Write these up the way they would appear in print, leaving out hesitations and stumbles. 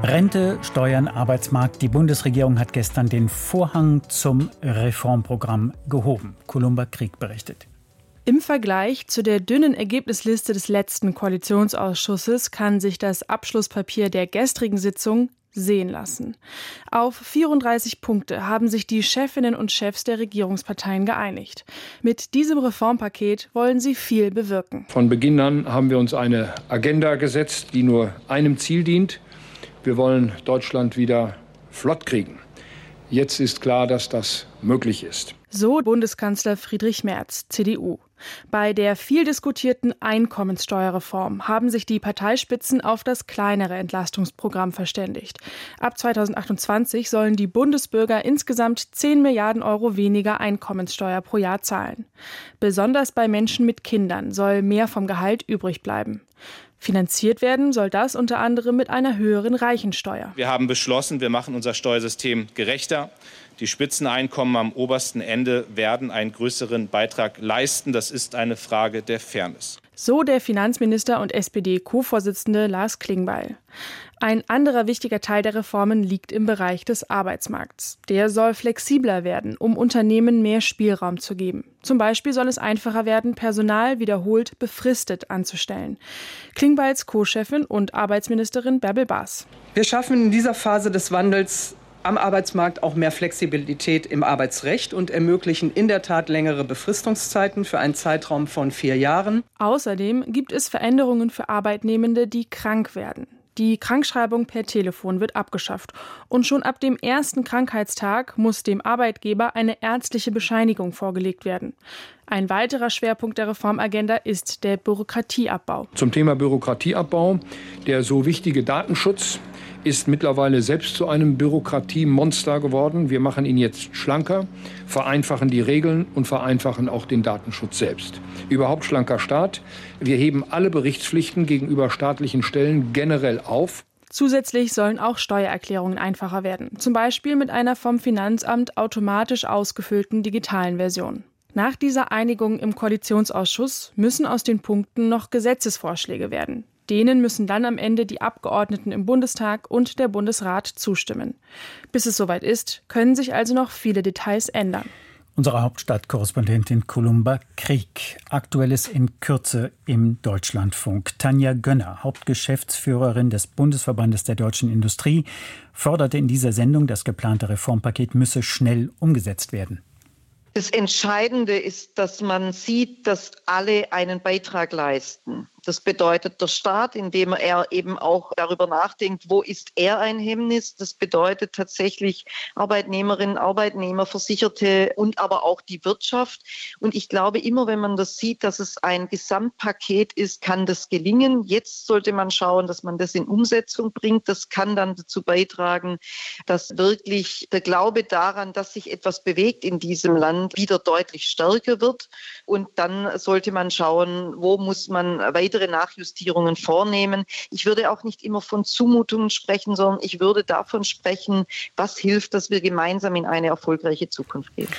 Rente, Steuern, Arbeitsmarkt. Die Bundesregierung hat gestern den Vorhang zum Reformprogramm gehoben. Columba Krieg berichtet. Im Vergleich zu der dünnen Ergebnisliste des letzten Koalitionsausschusses kann sich das Abschlusspapier der gestrigen Sitzung sehen lassen. Auf 34 Punkte haben sich die Chefinnen und Chefs der Regierungsparteien geeinigt. Mit diesem Reformpaket wollen sie viel bewirken. Von Beginn an haben wir uns eine Agenda gesetzt, die nur einem Ziel dient. Wir wollen Deutschland wieder flott kriegen. Jetzt ist klar, dass das möglich ist. So Bundeskanzler Friedrich Merz, CDU. Bei der viel diskutierten Einkommenssteuerreform haben sich die Parteispitzen auf das kleinere Entlastungsprogramm verständigt. Ab 2028 sollen die Bundesbürger insgesamt 10 Milliarden Euro weniger Einkommenssteuer pro Jahr zahlen. Besonders bei Menschen mit Kindern soll mehr vom Gehalt übrig bleiben. Finanziert werden soll das unter anderem mit einer höheren Reichensteuer. Wir haben beschlossen, wir machen unser Steuersystem gerechter. Die Spitzeneinkommen am obersten Ende werden einen größeren Beitrag leisten. Das ist eine Frage der Fairness. So der Finanzminister und SPD-Co-Vorsitzende Lars Klingbeil. Ein anderer wichtiger Teil der Reformen liegt im Bereich des Arbeitsmarkts. Der soll flexibler werden, um Unternehmen mehr Spielraum zu geben. Zum Beispiel soll es einfacher werden, Personal wiederholt befristet anzustellen. Klingbeils Co-Chefin und Arbeitsministerin Bärbel Baas. Wir schaffen in dieser Phase des Wandels am Arbeitsmarkt auch mehr Flexibilität im Arbeitsrecht und ermöglichen in der Tat längere Befristungszeiten für einen Zeitraum von 4 Jahren. Außerdem gibt es Veränderungen für Arbeitnehmende, die krank werden. Die Krankschreibung per Telefon wird abgeschafft. Und schon ab dem ersten Krankheitstag muss dem Arbeitgeber eine ärztliche Bescheinigung vorgelegt werden. Ein weiterer Schwerpunkt der Reformagenda ist der Bürokratieabbau. Zum Thema Bürokratieabbau, der so wichtige Datenschutz ist mittlerweile selbst zu einem Bürokratiemonster geworden. Wir machen ihn jetzt schlanker, vereinfachen die Regeln und vereinfachen auch den Datenschutz selbst. Überhaupt schlanker Staat. Wir heben alle Berichtspflichten gegenüber staatlichen Stellen generell auf. Zusätzlich sollen auch Steuererklärungen einfacher werden. Zum Beispiel mit einer vom Finanzamt automatisch ausgefüllten digitalen Version. Nach dieser Einigung im Koalitionsausschuss müssen aus den Punkten noch Gesetzesvorschläge werden. Denen müssen dann am Ende die Abgeordneten im Bundestag und der Bundesrat zustimmen. Bis es soweit ist, können sich also noch viele Details ändern. Unsere Hauptstadtkorrespondentin Columba Krieg. Aktuelles in Kürze im Deutschlandfunk. Tanja Gönner, Hauptgeschäftsführerin des Bundesverbandes der deutschen Industrie, forderte in dieser Sendung, das geplante Reformpaket müsse schnell umgesetzt werden. Das Entscheidende ist, dass man sieht, dass alle einen Beitrag leisten. Das bedeutet der Staat, indem er eben auch darüber nachdenkt, wo ist er ein Hemmnis. Das bedeutet tatsächlich Arbeitnehmerinnen, Arbeitnehmer, Versicherte und aber auch die Wirtschaft. Und ich glaube, immer wenn man das sieht, dass es ein Gesamtpaket ist, kann das gelingen. Jetzt sollte man schauen, dass man das in Umsetzung bringt. Das kann dann dazu beitragen, dass wirklich der Glaube daran, dass sich etwas bewegt in diesem Land, wieder deutlich stärker wird. Und dann sollte man schauen, wo muss man weitere Nachjustierungen vornehmen. Ich würde auch nicht immer von Zumutungen sprechen, sondern ich würde davon sprechen, was hilft, dass wir gemeinsam in eine erfolgreiche Zukunft gehen.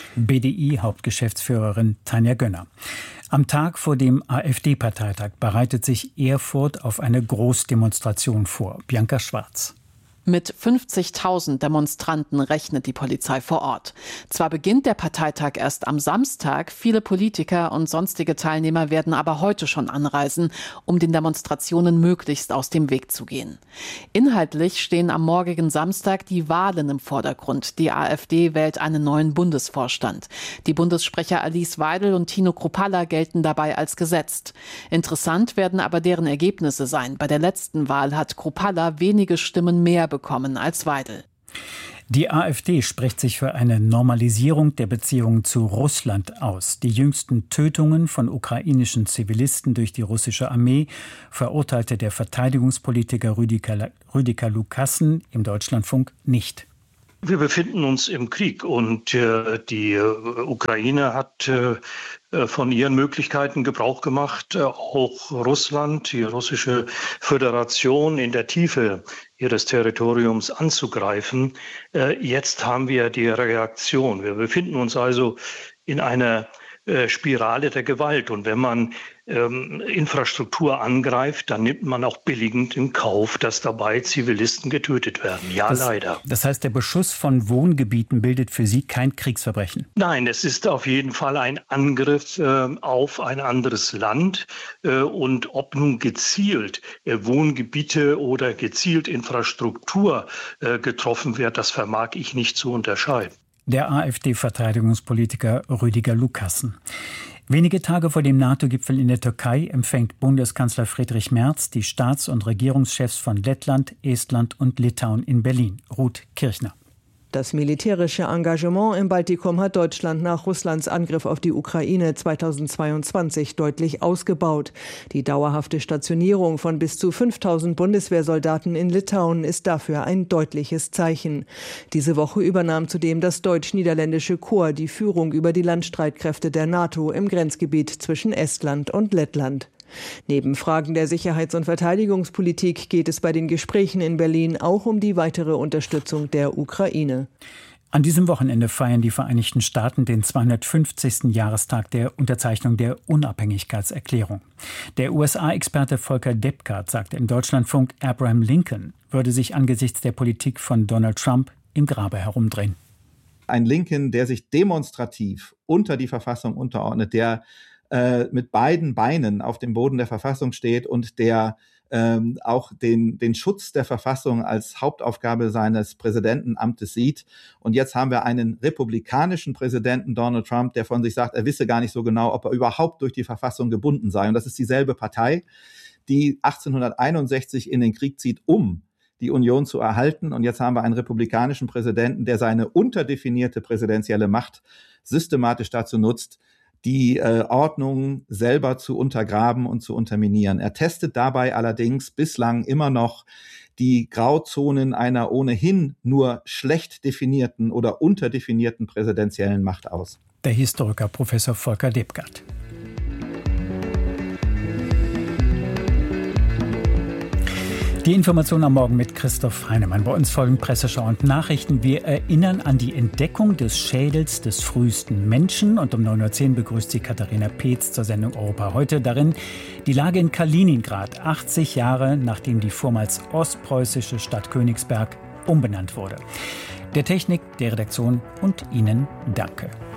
BDI-Hauptgeschäftsführerin Tanja Gönner. Am Tag vor dem AfD-Parteitag bereitet sich Erfurt auf eine Großdemonstration vor. Bianca Schwarz. Mit 50.000 Demonstranten rechnet die Polizei vor Ort. Zwar beginnt der Parteitag erst am Samstag, viele Politiker und sonstige Teilnehmer werden aber heute schon anreisen, um den Demonstrationen möglichst aus dem Weg zu gehen. Inhaltlich stehen am morgigen Samstag die Wahlen im Vordergrund. Die AfD wählt einen neuen Bundesvorstand. Die Bundessprecher Alice Weidel und Tino Kruppalla gelten dabei als gesetzt. Interessant werden aber deren Ergebnisse sein. Bei der letzten Wahl hat Kruppalla wenige Stimmen mehr bekommen als Weidel. Die AfD spricht sich für eine Normalisierung der Beziehungen zu Russland aus. Die jüngsten Tötungen von ukrainischen Zivilisten durch die russische Armee verurteilte der Verteidigungspolitiker Rüdiger Lukassen im Deutschlandfunk nicht. Wir befinden uns im Krieg und die Ukraine hat von ihren Möglichkeiten Gebrauch gemacht, auch Russland, die russische Föderation in der Tiefe ihres Territoriums anzugreifen. Jetzt haben wir die Reaktion. Wir befinden uns also in einer Spirale der Gewalt. Und wenn man Infrastruktur angreift, dann nimmt man auch billigend in Kauf, dass dabei Zivilisten getötet werden. Ja, leider. Das heißt, der Beschuss von Wohngebieten bildet für Sie kein Kriegsverbrechen? Nein, es ist auf jeden Fall ein Angriff auf ein anderes Land. Und ob nun gezielt Wohngebiete oder gezielt Infrastruktur getroffen wird, das vermag ich nicht zu unterscheiden. Der AfD-Verteidigungspolitiker Rüdiger Lukassen. Wenige Tage vor dem NATO-Gipfel in der Türkei empfängt Bundeskanzler Friedrich Merz die Staats- und Regierungschefs von Lettland, Estland und Litauen in Berlin. Ruth Kirchner. Das militärische Engagement im Baltikum hat Deutschland nach Russlands Angriff auf die Ukraine 2022 deutlich ausgebaut. Die dauerhafte Stationierung von bis zu 5.000 Bundeswehrsoldaten in Litauen ist dafür ein deutliches Zeichen. Diese Woche übernahm zudem das deutsch-niederländische Korps die Führung über die Landstreitkräfte der NATO im Grenzgebiet zwischen Estland und Lettland. Neben Fragen der Sicherheits- und Verteidigungspolitik geht es bei den Gesprächen in Berlin auch um die weitere Unterstützung der Ukraine. An diesem Wochenende feiern die Vereinigten Staaten den 250. Jahrestag der Unterzeichnung der Unabhängigkeitserklärung. Der USA-Experte Volker Deppkart sagte im Deutschlandfunk, Abraham Lincoln würde sich angesichts der Politik von Donald Trump im Grabe herumdrehen. Ein Lincoln, der sich demonstrativ unter die Verfassung unterordnet, der mit beiden Beinen auf dem Boden der Verfassung steht und der auch den Schutz der Verfassung als Hauptaufgabe seines Präsidentenamtes sieht. Und jetzt haben wir einen republikanischen Präsidenten, Donald Trump, der von sich sagt, er wisse gar nicht so genau, ob er überhaupt durch die Verfassung gebunden sei. Und das ist dieselbe Partei, die 1861 in den Krieg zieht, um die Union zu erhalten. Und jetzt haben wir einen republikanischen Präsidenten, der seine unterdefinierte präsidentielle Macht systematisch dazu nutzt, die Ordnung selber zu untergraben und zu unterminieren. Er testet dabei allerdings bislang immer noch die Grauzonen einer ohnehin nur schlecht definierten oder unterdefinierten präsidentiellen Macht aus. Der Historiker Professor Volker Deppkart. Die Information am Morgen mit Christoph Heinemann. Bei uns folgen Presseschau und Nachrichten. Wir erinnern an die Entdeckung des Schädels des frühesten Menschen. Und um 9.10 Uhr begrüßt sie Katharina Peetz zur Sendung Europa heute. Darin die Lage in Kaliningrad, 80 Jahre nachdem die vormals ostpreußische Stadt Königsberg umbenannt wurde. Der Technik, der Redaktion und Ihnen danke.